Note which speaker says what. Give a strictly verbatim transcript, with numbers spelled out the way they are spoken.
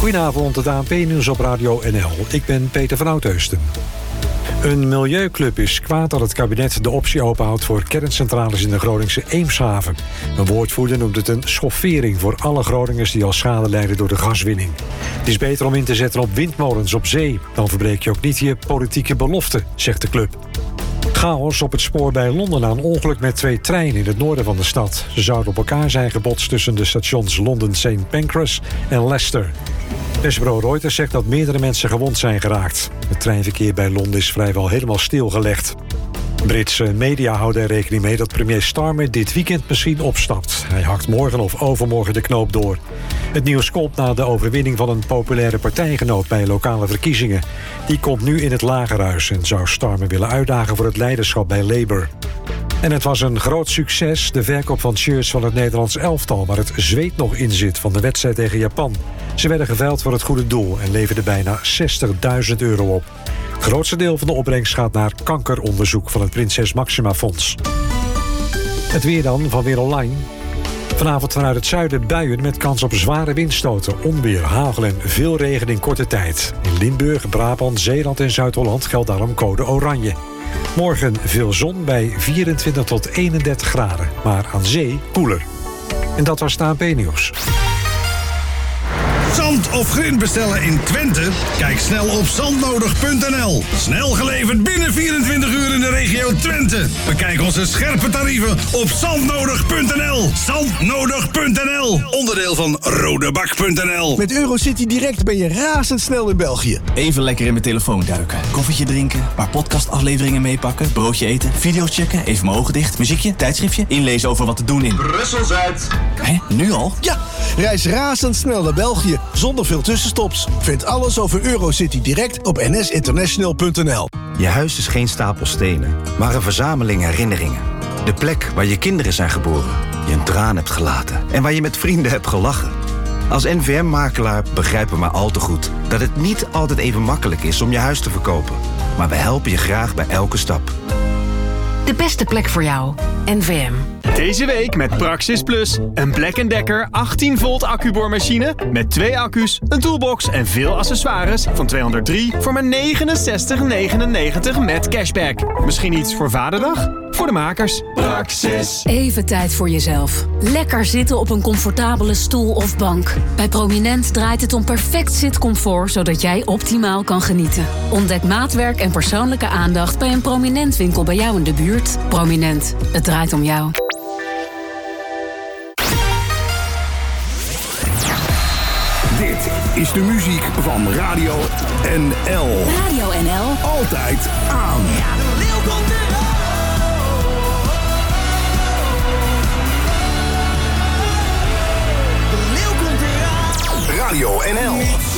Speaker 1: Goedenavond, het A N P-nieuws op Radio N L. Ik ben Peter van Oudheusden. Een milieuclub is kwaad dat het kabinet de optie openhoudt voor kerncentrales in de Groningse Eemshaven. Een woordvoerder noemt het een schoffering voor alle Groningers die al schade lijden door de gaswinning. Het is beter om in te zetten op windmolens op zee. Dan verbreek je ook niet je politieke belofte, zegt de club. Chaos op het spoor bij Londen na een ongeluk met twee treinen in het noorden van de stad. Ze zouden op elkaar zijn gebotst tussen de stations Londen Saint Pancras en Leicester. Persbureau Reuters zegt dat meerdere mensen gewond zijn geraakt. Het treinverkeer bij Londen is vrijwel helemaal stilgelegd. Britse media houden er rekening mee dat premier Starmer dit weekend misschien opstapt. Hij hakt morgen of overmorgen de knoop door. Het nieuws komt na de overwinning van een populaire partijgenoot bij lokale verkiezingen. Die komt nu in het Lagerhuis en zou Starmer willen uitdagen voor het leiderschap bij Labour. En het was een groot succes, de verkoop van shirts van het Nederlands elftal, waar het zweet nog in zit van de wedstrijd tegen Japan. Ze werden geveild voor het goede doel en leverden bijna zestigduizend euro op. Het grootste deel van de opbrengst gaat naar kankeronderzoek van het Prinses Maxima Fonds. Het weer dan van Weer Online. Vanavond vanuit het zuiden buien met kans op zware windstoten, onweer, hagel en veel regen in korte tijd. In Limburg, Brabant, Zeeland en Zuid-Holland geldt daarom code oranje. Morgen veel zon bij vierentwintig tot eenendertig graden, maar aan zee koeler. En dat was het A N P-nieuws.
Speaker 2: Zand of grind bestellen in Twente? Kijk snel op zandnodig punt n l. Snel geleverd binnen vierentwintig uur in de regio Twente. Bekijk onze scherpe tarieven op zandnodig punt n l. zandnodig punt n l. Onderdeel van rodebak punt n l.
Speaker 3: Met Eurocity Direct ben je razendsnel in België.
Speaker 4: Even lekker in mijn telefoon duiken. Koffietje drinken, een paar podcastafleveringen meepakken, broodje eten, video's checken, even mijn ogen dicht, muziekje, tijdschriftje, inlezen over wat te doen in
Speaker 5: Brussel-Zuid.
Speaker 4: Hé, nu al?
Speaker 3: Ja, reis razendsnel naar België, zonder veel tussenstops. Vind alles over Eurocity Direct op n s international punt n l.
Speaker 6: Je huis is geen stapel stenen, maar een verzameling herinneringen. De plek waar je kinderen zijn geboren, je een traan hebt gelaten en waar je met vrienden hebt gelachen. Als N V M-makelaar begrijpen we maar al te goed dat het niet altijd even makkelijk is om je huis te verkopen. Maar we helpen je graag bij elke stap.
Speaker 7: De beste plek voor jou. N V M.
Speaker 8: Deze week met Praxis Plus. Een Black and Decker achttien volt accuboormachine met twee accu's, een toolbox en veel accessoires van tweehonderddrie voor maar negenenzestig negenennegentig met cashback. Misschien iets voor Vaderdag? Voor de makers. Praxis.
Speaker 9: Even tijd voor jezelf. Lekker zitten op een comfortabele stoel of bank. Bij Prominent draait het om perfect zitcomfort, zodat jij optimaal kan genieten. Ontdek maatwerk en persoonlijke aandacht bij een Prominent winkel bij jou in de buurt. Prominent. Het draait om jou.
Speaker 2: Dit is de muziek van Radio N L.
Speaker 9: Radio N L.
Speaker 2: Altijd aan.
Speaker 10: Ja, de leeuw komt eraan. De leeuw komt eraan.
Speaker 2: Radio N L.